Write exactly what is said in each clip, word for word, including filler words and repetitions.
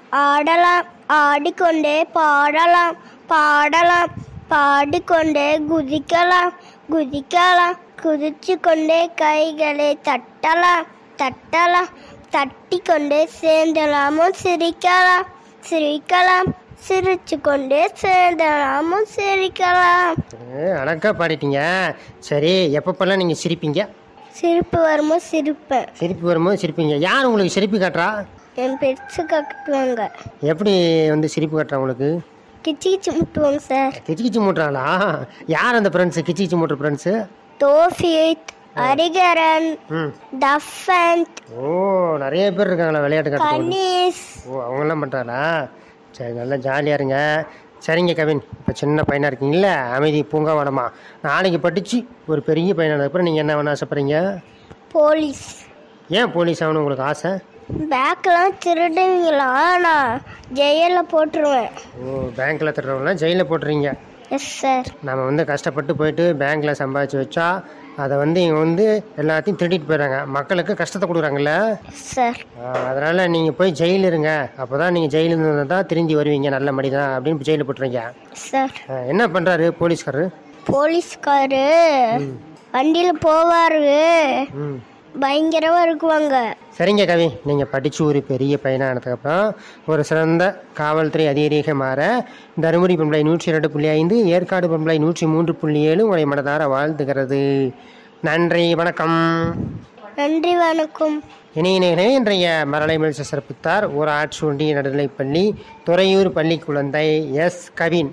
ஆடலாம், ஆடிக்கொண்டே பாடலாம், பாடலாம், பாடிக்கொண்டே குதிக்கலாம், குதிக்கலாம், குதிச்சு கொண்டே கைகளை தட்டலாம், தட்டலாம், தட்டி கொண்டே சேர்ந்தலாமும் சிரிக்கலாம், சிரிக்கலாம், சிரிச்சு கொண்டே சேர்ந்தலாமும் சிரிக்கலாம். அழகா பாடிட்டீங்க. சரி, எப்பப்பெல்லாம் நீங்கள் சிரிப்பீங்க? சிரிப்பு வரும்போது சிரிப்பேன். சிரிப்பு வரும்போது சிரிப்பீங்க. யார் உங்களுக்கு சிரிப்பு காட்டுறா? என் பெருசு கட்டுவாங்க. எப்படி வந்து சிரிப்பு காட்டுறா உங்களுக்கு? கிச்சு கிச்சு முட்டுவாங்க சார். கிச்சு கிச்சு மூட்டுறாங்களா? யார் அந்த ஃப்ரெண்ட்ஸு, கிச்சு கிச்சு மூட்டுற ஃப்ரெண்ட்ஸு? தோஃபித், ஹரிகரன், ம் டஃபன்ட், ஓ, நிறைய பேர் இருக்காங்களா விளையாட்டு காட்டு? கணேஷ். ஓ, அவங்கெல்லாம் பண்ணுறாங்களா? சரி, நல்லா ஜாலியாக இருங்க. சரிங்க கவின், இப்போ சின்ன பையனாக இருக்கீங்களா, அமைதி பூங்காவனமா. நாளைக்கு படித்து ஒரு பெரிய பையனானதுக்கப்புறம் நீங்கள் என்ன வேணும் ஆசைப்பட்றீங்க? போலீஸ். ஏன் போலீஸ் ஆகணும் உங்களுக்கு ஆசை? பேக்கெல்லாம் திருடுவீங்களா? நான் ஜெயிலில் போட்டுருவேன். ஓ, பேங்க்கில் திருடுறவங்களாம் ஜெயிலில் போட்டுறீங்க? Yes sir. நம்ம வந்து கஷ்டப்பட்டு போயிட்டு பேங்க்கில் சம்பாதிச்சு வச்சா அதை வந்து இவங்க வந்து எல்லாத்தையும் திருடிட்டு போயிடுறாங்க, மக்களுக்கு கஷ்டத்தை கொடுக்குறாங்கல்ல சார். அதனால் நீங்கள் போய் ஜெயிலில் இருங்க, அப்போ தான் நீங்கள் ஜெயிலில் இருந்தால் தான் திரும்பி வருவீங்க, நல்ல மடி தான் அப்படின்னு ஜெயிலில் போட்டுறீங்க சார். என்ன பண்ணுறாரு போலீஸ்காரரு? போலீஸ்காரு வண்டியில் போவாரு, ம் பயங்கரமாக இருக்குவாங்க. சரிங்க கவி, நீங்கள் படித்து ஒரு பெரிய பையனானதுக்கப்புறம் ஒரு சிறந்த காவல்துறை அதிகாரியாக மாற தருமபுரி பண்பலை நூற்றி இரண்டு புள்ளி ஐந்து, ஏற்காடு பண்பலை நூற்றி மூன்று புள்ளி ஏழு உங்களை மனதார வாழ்த்துகிறது. நன்றி, வணக்கம். நன்றி, வணக்கம். இணையினே இன்றைய மரலை மெல்ச சிறப்பித்தார் ஊராட்சி ஒன்றிய நடுநிலைப்பள்ளி துறையூர் பள்ளி குழந்தை எஸ் கவின்.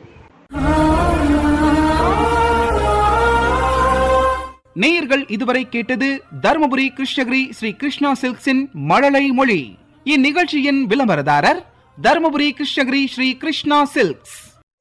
நேயர்கள் இதுவரை கேட்டது தருமபுரி கிருஷ்ணகிரி ஸ்ரீ கிருஷ்ணா சில்க்ஸின் மழலை மொழி. இந்நிகழ்ச்சியின் விளம்பரதாரர் தருமபுரி கிருஷ்ணகிரி ஸ்ரீ கிருஷ்ணா சில்க்ஸ்.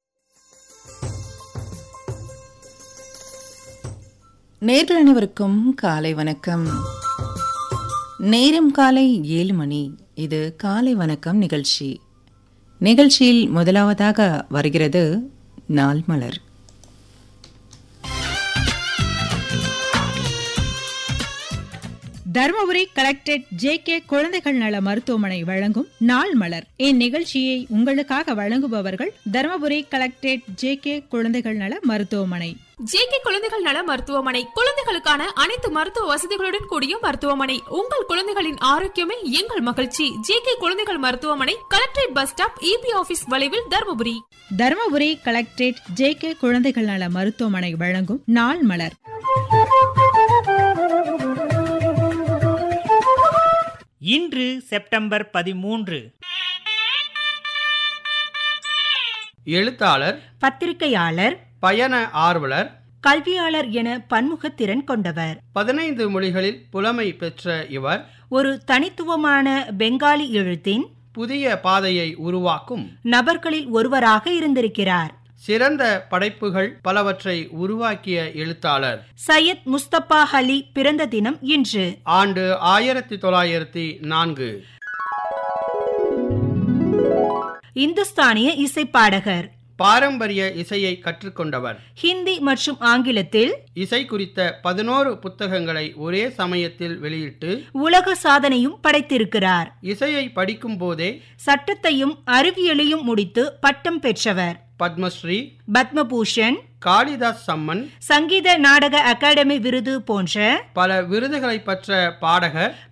நேர்கள் அனைவருக்கும் காலை வணக்கம். நேரம் காலை ஏழு மணி. இது காலை வணக்கம் நிகழ்ச்சி. நிகழ்ச்சியில் முதலாவதாக வருகிறது நாள் மலர். தருமபுரி கலெக்டரேட் ஜே கே குழந்தைகள் நல மருத்துவமனை வழங்கும் நாள் மலர். இந்நிகழ்ச்சியை உங்களுக்காக வழங்குபவர்கள் தருமபுரி கலெக்டரேட் ஜே கே குழந்தைகள் நல மருத்துவமனை. ஜே கே குழந்தைகள் நல மருத்துவமனை குழந்தைகளுக்கான அனைத்து மருத்துவ வசதிகளுடன் கூடிய மருத்துவமனை. உங்கள் குழந்தைகளின் ஆரோக்கியமே எங்கள் மகிழ்ச்சி. ஜே கே குழந்தைகள் மருத்துவமனை, collectorate bus stop, EB office வளைவில், Dharmapuri. Dharmapuri collectorate J K குழந்தைகள் நல மருத்துவமனை வழங்கும் நாள் மலர். இன்று செப்டம்பர் பதிமூன்று. எழுத்தாளர், பத்திரிகையாளர், பயண ஆர்வலர், கல்வியாளர் என பன்முகத்திறன் கொண்டவர். பதினைந்து மொழிகளில் புலமை பெற்ற இவர் ஒரு தனித்துவமான பெங்காலி எழுத்தின் புதிய பாதையை உருவாக்கும் நபர்களில் ஒருவராக இருந்திருக்கிறார். சிறந்த படைப்புகள் பலவற்றை உருவாக்கிய எழுத்தாளர் சையத் முஸ்தபா அலி பிறந்த தினம் இன்று. ஆண்டு ஆயிரத்தி தொள்ளாயிரத்தி நான்கு. இந்துஸ்தானிய இசைப்பாடகர், பாரம்பரிய இசையை கற்றுக்கொண்டவர். ஹிந்தி மற்றும் ஆங்கிலத்தில் இசை குறித்த பதினோரு புத்தகங்களை ஒரே சமயத்தில் வெளியிட்டு உலக சாதனையும் படைத்திருக்கிறார். இசையை படிக்கும் போதே சட்டத்தையும் அறிவியலையும் முடித்து பட்டம் பெற்றவர். பத்மஸ்ரீ, பத்மபூஷன், காளிதாஸ் சம்மன், சங்கீத நாடக அகாடமி விருது போன்ற பல விருதுகளை பெற்ற பாடகர்.